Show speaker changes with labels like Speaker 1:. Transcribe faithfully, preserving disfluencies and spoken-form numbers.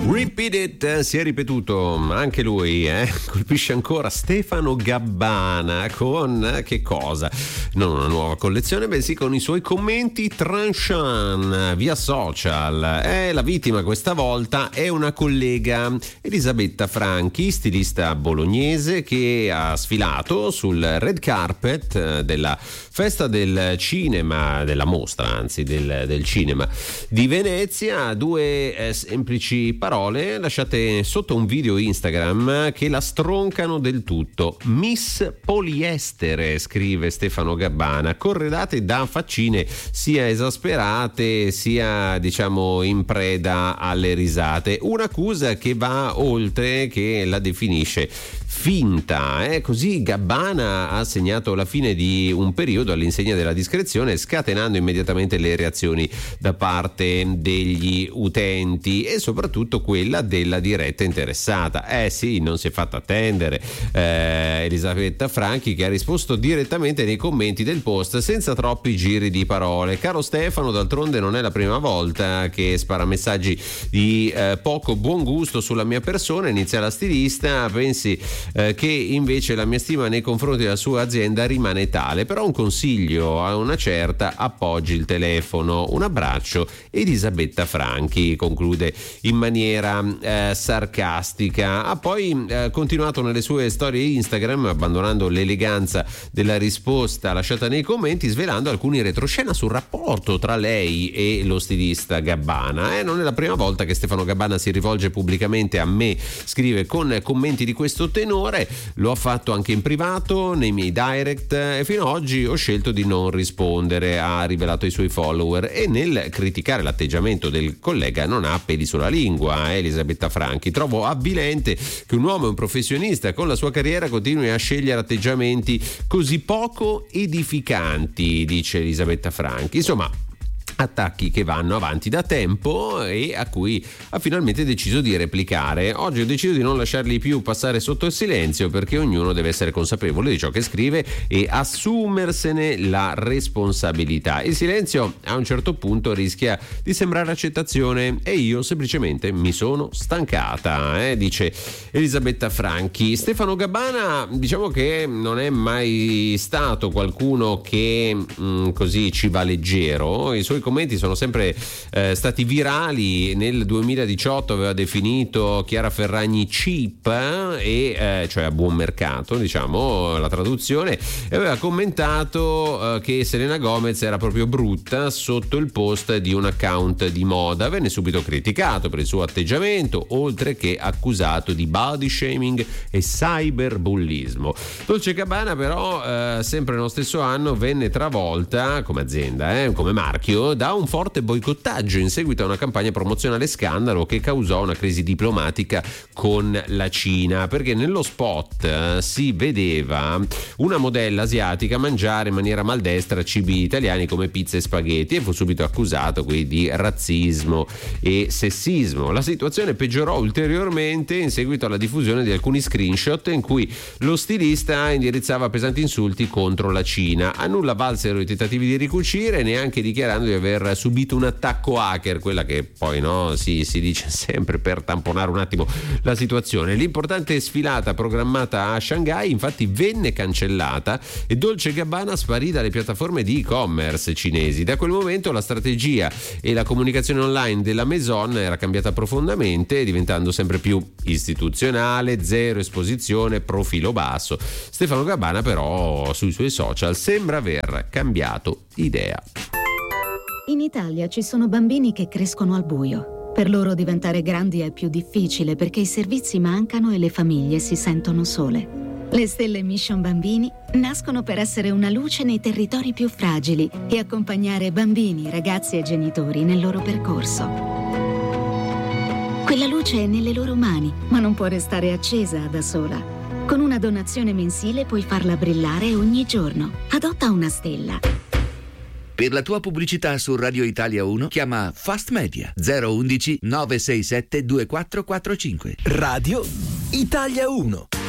Speaker 1: Repeat It, si è ripetuto anche lui, eh? Colpisce ancora Stefano Gabbana con che cosa? Non una nuova collezione, bensì con i suoi commenti tranchant via social. Eh, la vittima questa volta è una collega, Elisabetta Franchi, stilista bolognese che ha sfilato sul red carpet della festa del cinema, della mostra anzi del, del cinema di Venezia. Due eh, semplici parole lasciate sotto un video Instagram che la stroncano del tutto. Miss Poliestere, scrive Stefano Gabbana, corredate da faccine sia esasperate sia diciamo in preda alle risate. Un'accusa che va oltre, che la definisce finta, eh? Così Gabbana ha segnato la fine di un periodo all'insegna della discrezione, scatenando immediatamente le reazioni da parte degli utenti e soprattutto quella della diretta interessata. Eh sì, non si è fatta attendere eh, Elisabetta Franchi, che ha risposto direttamente nei commenti del post senza troppi giri di parole. Caro Stefano, d'altronde non è la prima volta che spara messaggi di eh, poco buon gusto sulla mia persona, inizia la stilista. Pensi eh, che invece la mia stima nei confronti della sua azienda rimane tale, però un consiglio a una certa: appoggi il telefono. Un abbraccio, Elisabetta Franchi, conclude in maniera eh, sarcastica. Ha poi eh, continuato nelle sue storie Instagram, abbandonando l'eleganza della risposta lasciata nei commenti, svelando alcuni retroscena sul rapporto tra lei e lo stilista Gabbana. Eh, non è la prima volta che Stefano Gabbana si rivolge pubblicamente a me, scrive, con commenti di questo tenore. Lo ha fatto anche in privato, nei miei direct, e fino ad oggi ho scelto di non rispondere, ha rivelato ai suoi follower. E nel criticare l'atteggiamento del collega non ha peli sulla lingua. eh, Elisabetta Franchi, trovo avvilente che un uomo e un professionista con la sua carriera continui a scegliere atteggiamenti così poco edificanti, dice Elisabetta Franchi. Insomma, attacchi che vanno avanti da tempo e a cui ha finalmente deciso di replicare. Oggi ho deciso di non lasciarli più passare sotto il silenzio, perché ognuno deve essere consapevole di ciò che scrive e assumersene la responsabilità. Il silenzio a un certo punto rischia di sembrare accettazione e io semplicemente mi sono stancata, eh, dice Elisabetta Franchi. Stefano Gabbana, diciamo che non è mai stato qualcuno che mh, così ci va leggero. I suoi commenti sono sempre eh, stati virali. Nel duemiladiciotto aveva definito Chiara Ferragni cheap, eh, e, eh, cioè a buon mercato, diciamo la traduzione, e aveva commentato eh, che Selena Gomez era proprio brutta sotto il post di un account di moda. Venne subito criticato per il suo atteggiamento, oltre che accusato di body shaming e cyberbullismo. Dolce Gabbana però eh, sempre nello stesso anno venne travolta come azienda, eh, come marchio, da un forte boicottaggio in seguito a una campagna promozionale scandalo che causò una crisi diplomatica con la Cina, perché nello spot eh, si vedeva una modella asiatica mangiare in maniera maldestra cibi italiani come pizza e spaghetti, e fu subito accusato qui di razzismo e sessismo. La situazione peggiorò ulteriormente in seguito alla diffusione di alcuni screenshot in cui lo stilista indirizzava pesanti insulti contro la Cina. A nulla valsero i tentativi di ricucire, neanche dichiarando di aver subito un attacco hacker, quella che poi no si, si dice sempre per tamponare un attimo la situazione. L'importante sfilata programmata a Shanghai infatti venne cancellata e Dolce Gabbana sparì dalle piattaforme di e-commerce cinesi. Da quel momento la strategia e la comunicazione online della Maison era cambiata profondamente, diventando sempre più istituzionale, zero esposizione, profilo basso. Stefano Gabbana però sui suoi social sembra aver cambiato idea.
Speaker 2: In Italia ci sono bambini che crescono al buio. Per loro diventare grandi è più difficile perché i servizi mancano e le famiglie si sentono sole. Le Stelle Mission Bambini nascono per essere una luce nei territori più fragili e accompagnare bambini, ragazzi e genitori nel loro percorso. Quella luce è nelle loro mani, ma non può restare accesa da sola. Con una donazione mensile puoi farla brillare ogni giorno. Adotta una stella.
Speaker 3: Per la tua pubblicità su Radio Italia uno chiama Fast Media zero uno uno nove sei sette due quattro quattro cinque.
Speaker 4: Radio Italia uno.